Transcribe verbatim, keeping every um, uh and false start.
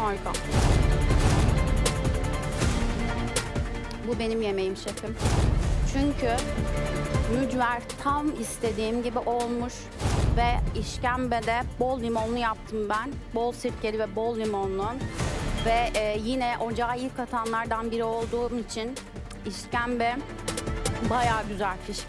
Harika. Bu benim yemeğim şefim. Çünkü mücver tam istediğim gibi olmuş ve işkembede bol limonlu yaptım ben. Bol sirkeli ve bol limonlu. Ve e, yine ocağa ilk atanlardan biri olduğum için işkembe bayağı güzel pişmiş.